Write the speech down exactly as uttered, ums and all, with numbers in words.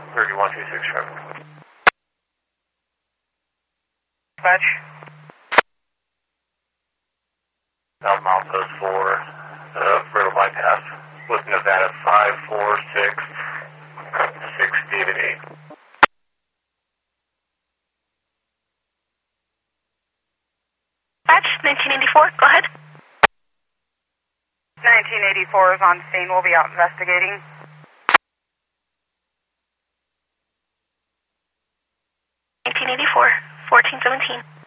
thirty-one two six traffic. Dispatch. South milepost four, uh, Brittle Bypass, with Nevada five four six six David eight. Dispatch, nineteen eighty-four, go ahead. nineteen eighty-four is on scene. We'll be out investigating. nineteen eighty-four, fourteen seventeen.